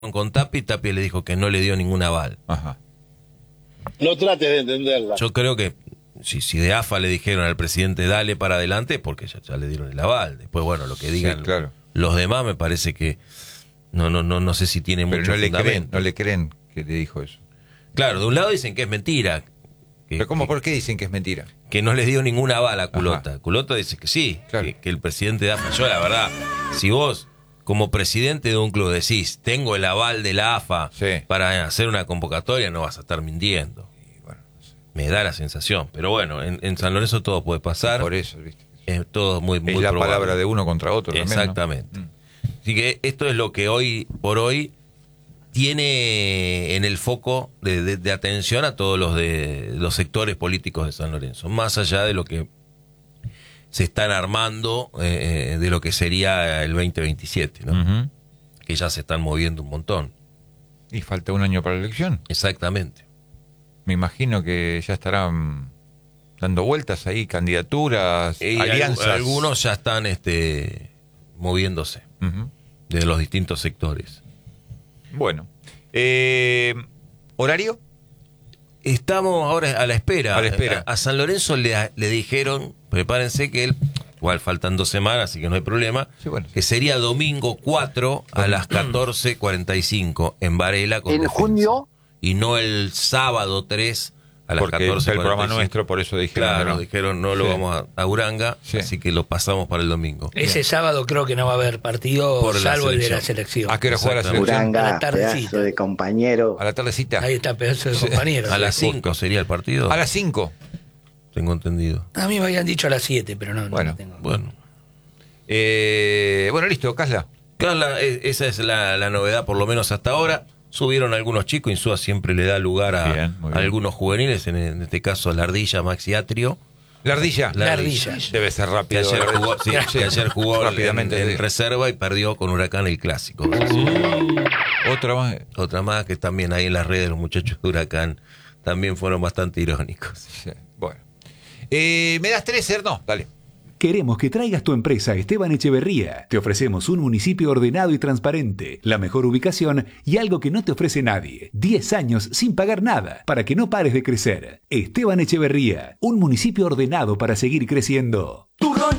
con Tapia y Tapia le dijo que no le dio ningún aval. Ajá. No trates de entenderla. Yo creo que si de AFA le dijeron al presidente dale para adelante, es porque ya le dieron el aval. Después, bueno, lo que digan claro. los demás me parece que no sé si tiene mucho fundamento. No le creen que le dijo eso. Claro, de un lado dicen que es mentira. ¿Pero cómo? ¿Por qué dicen que es mentira? Que no les dio ninguna bala a Culota. Ajá. Culota dice que sí, claro. que el presidente de AFA. Yo, la verdad, si vos, como presidente de un club, decís, tengo el aval de la AFA para hacer una convocatoria, no vas a estar mintiendo. Bueno, no sé. Me da la sensación. Pero bueno, en San Lorenzo todo puede pasar. Por eso, ¿viste? Es todo muy es muy la probable. Palabra de uno contra otro. Exactamente. También, ¿no? Así que esto es lo que hoy por hoy tiene en el foco de atención a todos los sectores políticos de San Lorenzo, más allá de lo que se están armando de lo que sería el 2027, ¿no? Uh-huh. Que ya se están moviendo un montón. Y falta un año para la elección. Exactamente. Me imagino que ya estarán dando vueltas ahí, candidaturas, alianzas. Algunos ya están moviéndose de los distintos sectores. Bueno, ¿horario? Estamos ahora a la espera. A la espera. A San Lorenzo le dijeron, prepárense que él, igual faltan 2 semanas, así que no hay problema, Sí, bueno. que sería domingo 4 a las 14:45 en Varela. Con ¿En Defensa. junio? Y no el sábado 3 a las 14:45. Porque es el programa nuestro, por eso dijeron. Claro, ¿no? dijeron no lo vamos a Uranga, Sí. así que lo pasamos para el domingo. Ese sábado creo que no va a haber partido, Por la salvo el de la selección. selección. ¿A qué hora juega la selección? A la Uranga, tardecita. pedazo de compañero. A la tardecita. Ahí está, pedazo de compañero. A las 5 sería el partido. A las 5. Tengo entendido. A mí me habían dicho a las 7, pero no Bueno, lo tengo. Bueno. Bueno, listo, Casla. Claro, esa es la novedad, por lo menos hasta ahora. Subieron algunos chicos, Insúa siempre le da lugar a Bien, muy bien. algunos juveniles, en este caso la Ardilla, Maxi Atrio. La ardilla. La ardilla. Debe ser Que rápido. ayer jugó, sí, que ayer jugó rápidamente. en reserva y perdió con Huracán el clásico. Otra más. Otra más que también ahí en las redes los muchachos de Huracán también fueron bastante irónicos. Sí, bueno. ¿Me das 3, No, dale. Queremos que traigas tu empresa a Esteban Echeverría. Te ofrecemos un municipio ordenado y transparente, la mejor ubicación y algo que no te ofrece nadie. 10 años sin pagar nada, para que no pares de crecer. Esteban Echeverría, un municipio ordenado para seguir creciendo. Turrón